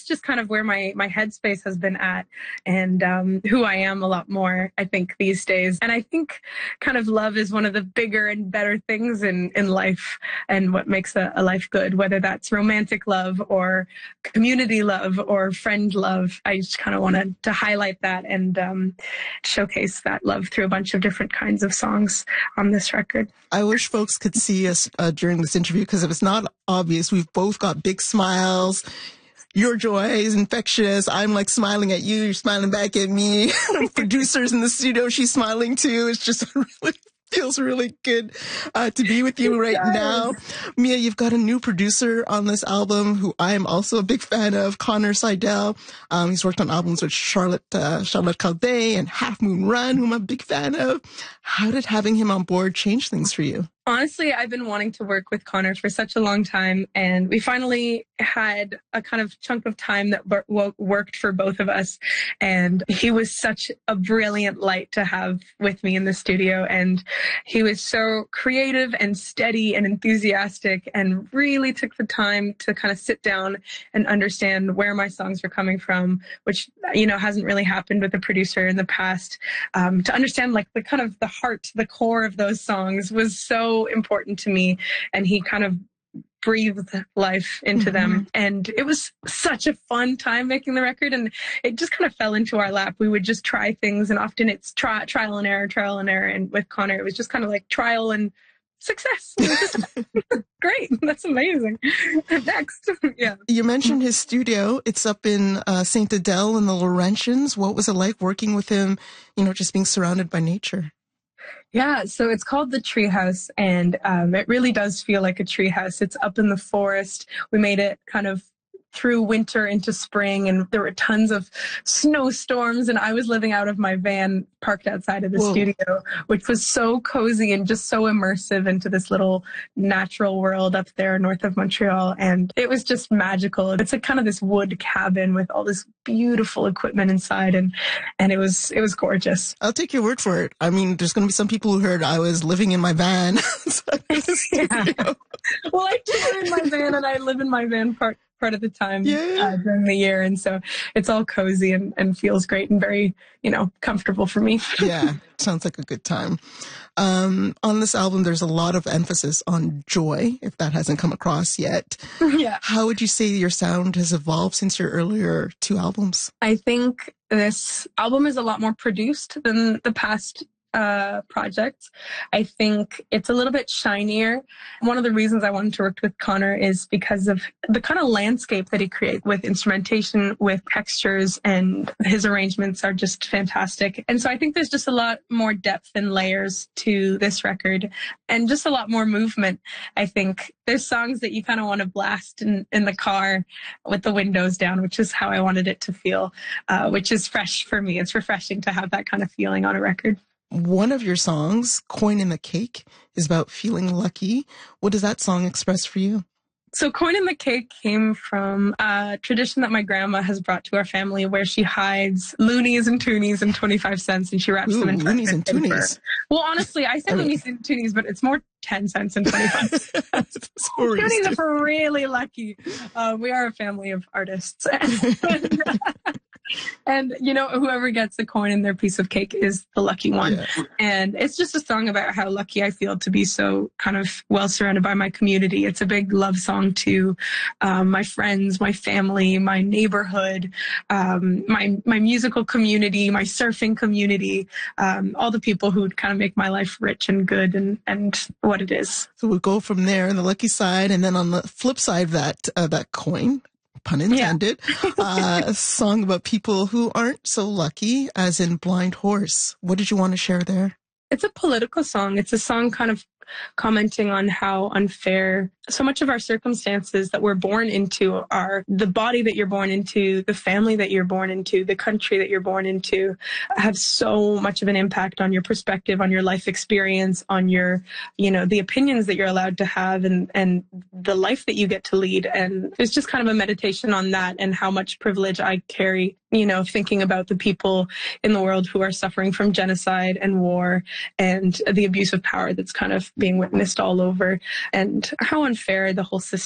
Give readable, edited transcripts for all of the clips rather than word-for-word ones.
just kind of where my headspace has been at, and who I am a lot more, I think, these days. And I think kind of love is one of the bigger and better things in life, and what makes a life good, whether that's romantic love or community love or friend love. I just kind of wanted to highlight that and showcase that love through a bunch of different kinds of songs on this record. I wish folks could see us during this interview, because if it's not obvious, we've both got big smiles. Your joy is infectious. I'm like smiling at you. You're smiling back at me. Producers in the studio, she's smiling too. It's just really feels really good to be with you right now. Mia, you've got a new producer on this album who I am also a big fan of, Connor Seidel. He's worked on albums with Charlotte Calday and Half Moon Run, who I'm a big fan of. How did having him on board change things for you? Honestly, I've been wanting to work with Connor for such a long time, and we finally had a kind of chunk of time that worked for both of us. And he was such a brilliant light to have with me in the studio. And he was so creative and steady and enthusiastic, and really took the time to kind of sit down and understand where my songs were coming from, which, you know, hasn't really happened with a producer in the past. To understand like the kind of the heart, the core of those songs was so important to me, and he kind of breathed life into them. And it was such a fun time making the record, and it just kind of fell into our lap. We would just try things, and often it's trial and error. And with Connor, it was just kind of like trial and success. Just, great. That's amazing. Next. Yeah. You mentioned his studio. It's up in St. Adele in the Laurentians. What was it like working with him, you know, just being surrounded by nature? Yeah, so it's called the Treehouse, and it really does feel like a treehouse. It's up in the forest. We made it kind of through winter into spring, and there were tons of snowstorms, and I was living out of my van parked outside of the studio, which was so cozy and just so immersive into this little natural world up there north of Montreal. And it was just magical. It's a kind of this wood cabin with all this beautiful equipment inside, and it was gorgeous. I'll take your word for it. I mean, there's going to be some people who heard I was living in my van. Yeah. Well, I do live in my van, and I live in my van part of the time during the year. And so it's all cozy and feels great and very, you know, comfortable for me. Yeah, sounds like a good time. On this album, there's a lot of emphasis on joy, if that hasn't come across yet. Yeah. How would you say your sound has evolved since your earlier two albums? I think this album is a lot more produced than the past projects. I think it's a little bit shinier. One of the reasons I wanted to work with Connor is because of the kind of landscape that he creates with instrumentation, with textures, and his arrangements are just fantastic. And so I think there's just a lot more depth and layers to this record, and just a lot more movement. I think there's songs that you kind of want to blast in the car with the windows down, which is how I wanted it to feel, which is fresh for me. It's refreshing to have that kind of feeling on a record. One of your songs, Coin in the Cake, is about feeling lucky. What does that song express for you? So Coin in the Cake came from a tradition that my grandma has brought to our family, where she hides loonies and toonies and 25 cents, and she wraps them in loonies and toonies. Well, honestly, I say loonies and toonies, but it's more 10 cents and 25 cents. Toonies are really lucky. We are a family of artists. And, you know, whoever gets a coin in their piece of cake is the lucky one. Yeah. And it's just a song about how lucky I feel to be so kind of well surrounded by my community. It's a big love song to my friends, my family, my neighborhood, my musical community, my surfing community, all the people who kind of make my life rich and good and what it is. So we'll go from there on the lucky side, and then on the flip side of that coin, pun intended, a song about people who aren't so lucky, as in Blind Horse. What did you want to share there? It's a political song. It's a song kind of commenting on how unfair so much of our circumstances that we're born into are. The body that you're born into, the family that you're born into, the country that you're born into have so much of an impact on your perspective, on your life experience, on your, you know, the opinions that you're allowed to have, and the life that you get to lead. And it's just kind of a meditation on that and how much privilege I carry, you know, thinking about the people in the world who are suffering from genocide and war and the abuse of power that's kind of being witnessed all over, and how unfair the whole system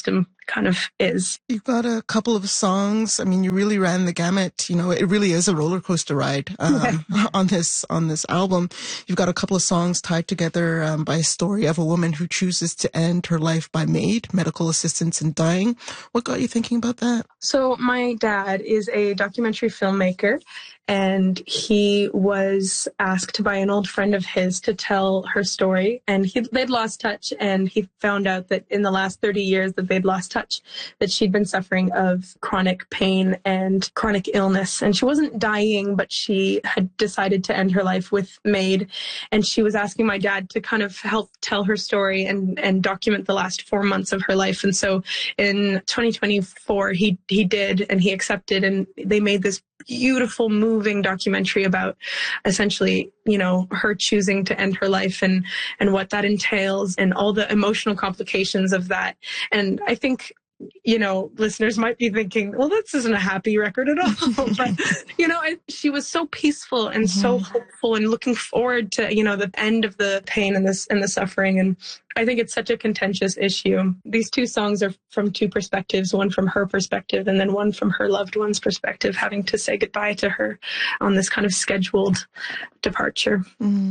kind of is. You've got a couple of songs. I mean, you really ran the gamut. You know, it really is a roller coaster ride on this album. You've got a couple of songs tied together by a story of a woman who chooses to end her life by MAID, medical assistance in dying. What got you thinking about that? So my dad is a documentary filmmaker, and he was asked by an old friend of his to tell her story, and they'd lost touch, and he found out that in the last 30 years that they'd lost touch, that she'd been suffering of chronic pain and chronic illness, and she wasn't dying, but she had decided to end her life with MAID, and she was asking my dad to kind of help tell her story and document the last 4 months of her life. And so in 2024, he did, and he accepted, and they made this beautiful, moving documentary about essentially, you know, her choosing to end her life and what that entails and all the emotional complications of that. And I think, you know, listeners might be thinking, well, this isn't a happy record at all. But, you know, she was so peaceful and so hopeful and looking forward to, you know, the end of the pain and the suffering. And I think it's such a contentious issue. These two songs are from two perspectives, one from her perspective and then one from her loved one's perspective, having to say goodbye to her on this kind of scheduled departure.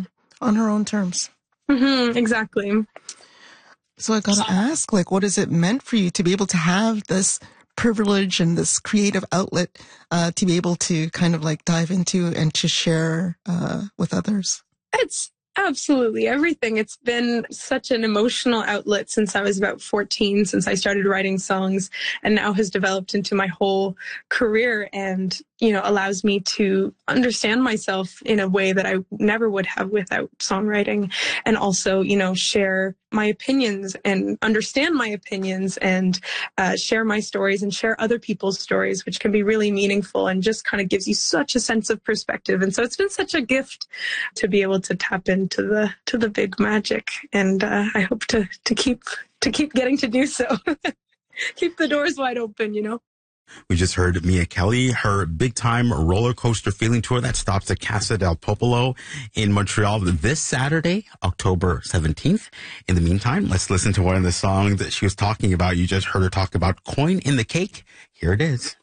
On her own terms. Exactly. So I got to ask, like, what has it meant for you to be able to have this privilege and this creative outlet to be able to kind of like dive into and to share with others? It's absolutely everything. It's been such an emotional outlet since I was about 14, since I started writing songs, and now has developed into my whole career and, you know, allows me to understand myself in a way that I never would have without songwriting, and also, you know, share my opinions and understand my opinions and share my stories and share other people's stories, which can be really meaningful and just kind of gives you such a sense of perspective. And so it's been such a gift to be able to tap into the big magic. And I hope to keep getting to do so. Keep the doors wide open, you know. We just heard Mia Kelly, her big-time roller coaster feeling tour that stops at Casa del Popolo in Montreal this Saturday, October 17th. In the meantime, let's listen to one of the songs that she was talking about. You just heard her talk about Coin in the Cake. Here it is.